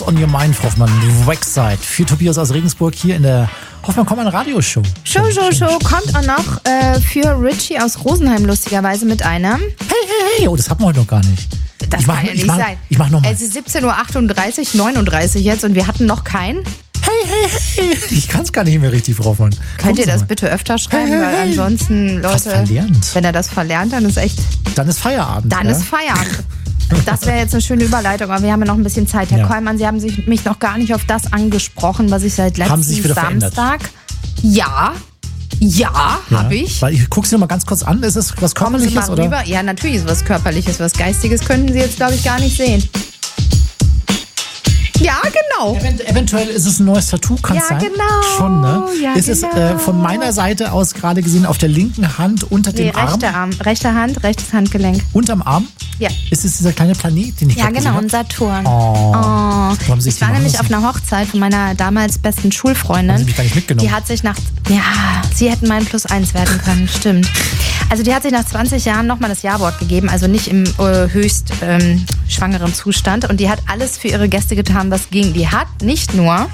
on Your Mind, Frau Hoffmann? Website für Tobias aus Regensburg hier in der Hoffmann Radioshow. Show. Kommt auch noch für Richie aus Rosenheim lustigerweise mit einem. Hey, oh, das hatten wir heute noch gar nicht. Das kann ja nicht sein. Ich mach nochmal. Es ist 17:38 Uhr, 39 jetzt und wir hatten noch keinen. Hey. Ich kann es gar nicht mehr richtig, Frau Hoffmann. Könnt ihr das bitte öfter schreiben, weil ansonsten, Leute, wenn er das verlernt, dann ist echt... Dann ist Feierabend. Ist Feierabend. Das wäre jetzt eine schöne Überleitung, aber wir haben ja noch ein bisschen Zeit. Herr Kollmann, Sie haben mich noch gar nicht auf das angesprochen, was ich seit letzten Samstag... Ja, habe ich. Weil ich gucke Sie noch mal ganz kurz an. Ist es was Körperliches? Kommen Sie mal rüber? Ja, natürlich ist es was Körperliches. Was Geistiges könnten Sie jetzt, glaube ich, gar nicht sehen. Ja, genau. Eventuell ist es ein neues Tattoo, kann es sein? Ja, genau. Schon, ne? Ja, ist es von meiner Seite aus gerade gesehen auf der linken Hand unter dem Arm? Rechte Hand, rechtes Handgelenk. Unterm Arm? Ja. Ist es dieser kleine Planet, den ich gerade gesehen habe? Und Saturn. Ich war nämlich auf einer Hochzeit von meiner damals besten Schulfreundin. Haben Sie mich gar nicht mitgenommen? Die hat sich Sie hätten mein +1 werden können, stimmt. Also die hat sich nach 20 Jahren nochmal das Ja-Wort gegeben, also nicht im höchst schwangeren Zustand. Und die hat alles für ihre Gäste getan, was ging. Die hat nicht nur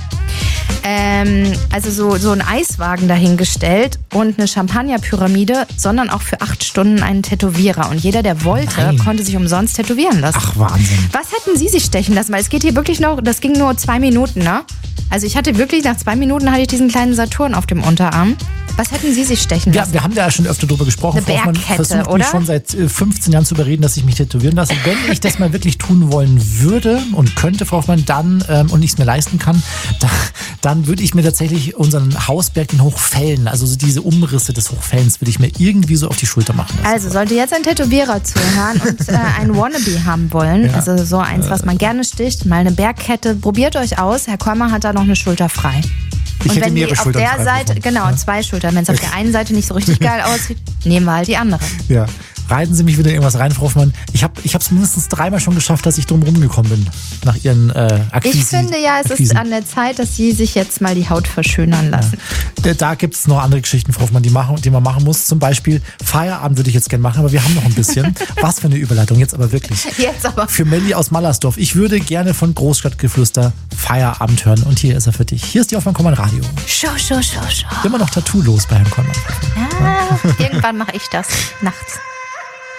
so einen Eiswagen dahingestellt und eine Champagnerpyramide, sondern auch für 8 Stunden einen Tätowierer. Und jeder, der wollte, konnte sich umsonst tätowieren lassen. Ach, Wahnsinn. Was hätten Sie sich stechen lassen? Weil es geht hier wirklich noch, das ging nur 2 Minuten, ne? Also ich hatte wirklich, nach 2 Minuten hatte ich diesen kleinen Saturn auf dem Unterarm. Was hätten Sie sich stechen lassen? Ja, wir haben da ja schon öfter drüber gesprochen. Eine Bergkette, Frau Hoffmann versucht oder? mich schon seit 15 Jahren zu überreden, dass ich mich tätowieren lasse. Wenn ich das mal wirklich tun wollen würde und könnte, Frau Hoffmann, dann, und ich es mir leisten kann, dann würde ich mir tatsächlich unseren Hausberg, den Hochfällen, also so diese Umrisse des Hochfällens, würde ich mir irgendwie so auf die Schulter machen lassen. Also, sollte jetzt ein Tätowierer zuhören und ein Wannabe haben wollen, also so eins, was man gerne sticht, mal eine Bergkette, probiert euch aus. Herr Kollmann hat da noch eine Schulter frei. Ich und hätte mehrere auf Schultern der Seite, genau, 2 Schultern. Wenn es auf der einen Seite nicht so richtig geil aussieht, nehmen wir halt die andere. Ja. Reiten Sie mich wieder irgendwas rein, Frau Hoffmann. Ich habe es mindestens 3-mal schon geschafft, dass ich drum rumgekommen bin. Nach Ihren Akquisen. Ich finde ja, es ist an der Zeit, dass Sie sich jetzt mal die Haut verschönern lassen. Ja. Da gibt es noch andere Geschichten, Frau Hoffmann, die man machen muss. Zum Beispiel Feierabend würde ich jetzt gerne machen, aber wir haben noch ein bisschen. Was für eine Überleitung, jetzt aber wirklich. Jetzt aber. Für Melli aus Mallersdorf. Ich würde gerne von Großstadtgeflüster Feierabend hören. Und hier ist er für dich. Hier ist die Hoffmann Radio. Show. Immer noch tattoolos bei Herrn Kollmann. Ja, irgendwann mache ich das nachts.